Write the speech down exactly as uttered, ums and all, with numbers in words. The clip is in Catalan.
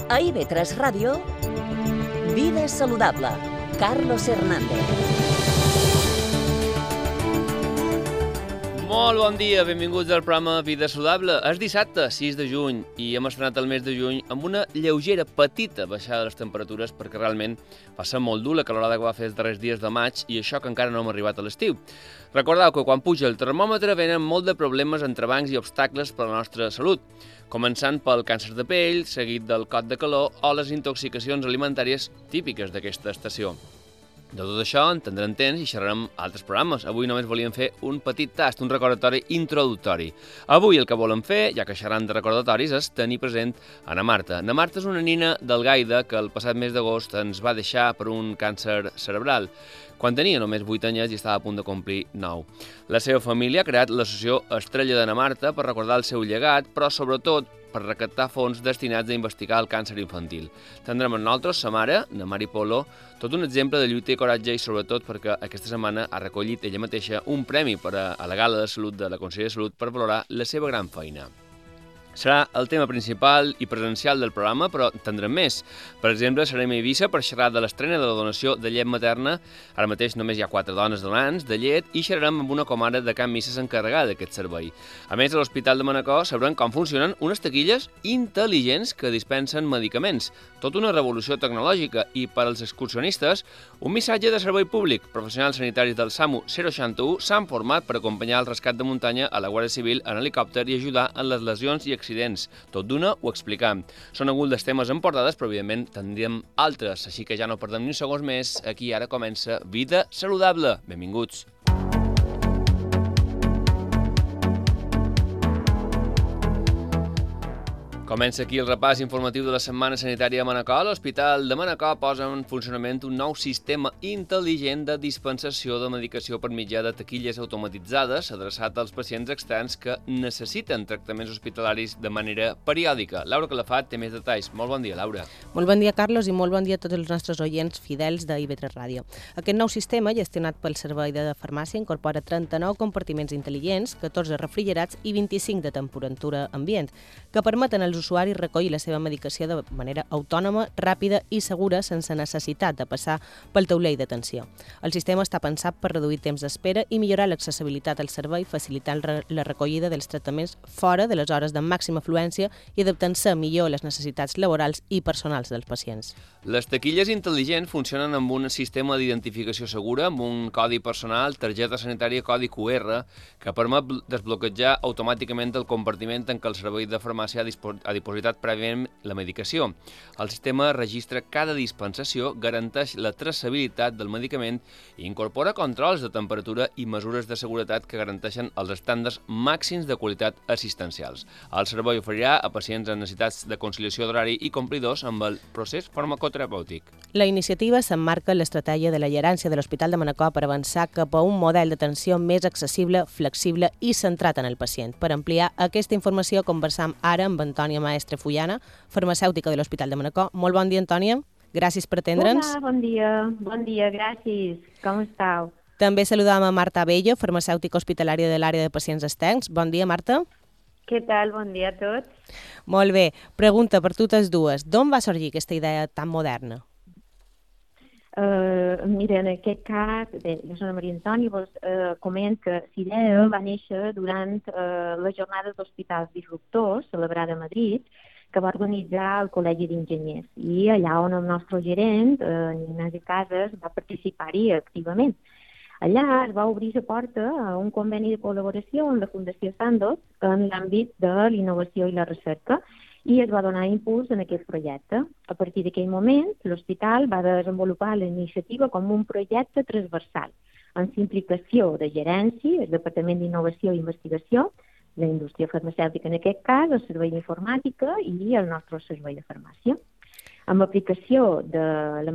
A I V tres Ràdio, Vida Saludable, Carlos Hernández. Molt bon dia, benvinguts al programa Vida Saludable. És dissabte, sis de juny, i hem estrenat el mes de juny amb una lleugera, petita baixada de les temperatures perquè realment va ser molt dur la calorada que va fer els darrers dies de maig i això que encara no hem arribat a l'estiu. Recordeu que quan puja el termòmetre venen molt de problemes, entrebancs i obstacles per a la nostra salut, començant pel càncer de pell, seguit del cot de calor o les intoxicacions alimentàries típiques d'aquesta estació. De tot això en tindrem temps i xerrarem altres programes. Avui només volíem fer un petit tast, un recordatori introductori. Avui el que volem fer, ja que xerram de recordatoris, és tenir present Ana Marta. Ana Marta és una nina d'Algaida que el passat mes d'agost ens va deixar per un càncer cerebral, quan tenia només vuit anys i estava a punt de complir nou. La seva família ha creat l'associació Estrella d'Ana Marta per recordar el seu llegat, però sobretot per recaptar fons destinats a investigar el càncer infantil. Tindrem amb nosaltres sa mare, na Mari Polo, tot un exemple de lluita i coratge i sobretot perquè aquesta setmana ha recollit ella mateixa un premi per a, a la Gala de Salut de la Conselleria de Salut per valorar la seva gran feina. Serà el tema principal i presencial del programa, però en tindrem més. Per exemple, serem a Eivissa per xerrar de l'estrena de la donació de llet materna. Ara mateix només hi ha quatre dones donants de llet i xerrarem amb una comare de Can Misses encarregada d'aquest servei. A més, a l'Hospital de Manacor sabrem com funcionen unes taquilles intel·ligents que dispensen medicaments. Tot una revolució tecnològica i per als excursionistes un missatge de servei públic. Professionals sanitaris del SAMU zero seixanta u s'han format per acompanyar el rescat de muntanya a la Guàrdia Civil en helicòpter i ajudar en les lesions i accidents. Tot d'una ho explicam. Són alguns dels temes en portades, però evidentment tindríem altres, així que ja no perdem ni un segon més. Aquí ara comença Vida Saludable. Benvinguts. Comença aquí el repàs informatiu de la Setmana Sanitària a Manacor. L'Hospital de Manacor posa en funcionament un nou sistema intel·ligent de dispensació de medicació per mitjà de taquilles automatitzades adreçat als pacients externs que necessiten tractaments hospitalaris de manera periòdica. Laura Calafat té més detalls. Molt bon dia, Laura. Molt bon dia, Carlos, i molt bon dia a tots els nostres oients fidels de I V tres Ràdio. Aquest nou sistema, gestionat pel Servei de Farmàcia, incorpora trenta-nou compartiments intel·ligents, catorze refrigerats i vint-i-cinc de temperatura ambient, que permeten als usuaris recollir la seva medicació de manera autònoma, ràpida i segura sense necessitat de passar pel taulell d'atenció. El sistema està pensat per reduir temps d'espera i millorar l'accessibilitat al servei, facilitant la recollida dels tractaments fora de les hores de màxima afluència i adaptant-se millor a les necessitats laborals i personals dels pacients. Les taquilles intel·ligents funcionen amb un sistema d'identificació segura, amb un codi personal, targeta sanitària codi Q R, que permet desbloquejar automàticament el compartiment en què el servei de farmàcia ha dipositat prèviament la medicació. El sistema registra cada dispensació, garanteix la traçabilitat del medicament i incorpora controls de temperatura i mesures de seguretat que garanteixen els estàndards màxims de qualitat assistencials. El servei oferirà a pacients amb necessitats de conciliació d'horari i complidors amb el procés farmacoterapèutic. La iniciativa s'emmarca en l'estratègia de la gerència de l'Hospital de Manacor per avançar cap a un model d'atenció més accessible, flexible i centrat en el pacient. Per ampliar aquesta informació conversam ara amb Antònia Maestre Fullana, farmacèutica de l'Hospital de Manacor. Molt bon dia, Antònia. Gràcies per atendre'ns. Hola, bon dia. Bon dia, gràcies. Com estàu? També saludam a Marta Abello, farmacèutica hospitalària de l'àrea de pacients externs. Bon dia, Marta. Què tal? Bon dia a tots. Molt bé. Pregunta per totes dues. D'on va sorgir aquesta idea tan moderna? Uh, mira, en aquest cas, bé, jo soc Maria Antònia, vos uh, coment que l'idea va néixer durant uh, les jornades d'hospitals disruptors celebrada a Madrid, que va organitzar el Col·legi d'Enginyers. I allà on el nostre gerent, uh, Ignasi Casas, va participar-hi activament. Allà es va obrir la porta a un conveni de col·laboració amb la Fundació Sandoz en l'àmbit de l'innovació i la recerca, i es va donar impuls en aquest projecte. A partir d'aquell moment, l'hospital va desenvolupar la iniciativa com un projecte transversal, amb implicació de gerència, el Departament d'Innovació i Investigació, la indústria farmacèutica en aquest cas, el servei d'informàtica i el nostre servei de farmàcia. Amb aplicació de la